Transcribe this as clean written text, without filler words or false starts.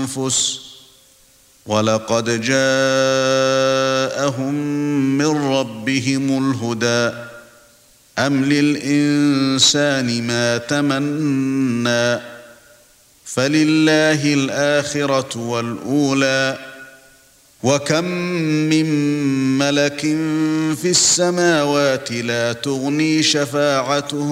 الأنفس وَلَقَدْ جَاءَهُم مِّن رَّبِّهِمُ الْهُدَىٰ أَمْ لِلْإِنسَانِ مَا تَمَنَّىٰ فَلِلَّهِ الْآخِرَةُ وَالْأُولَىٰ وَكَم مِّن مَّلَكٍ فِي السَّمَاوَاتِ لَا تُغْنِي شَفَاعَتُهُمْ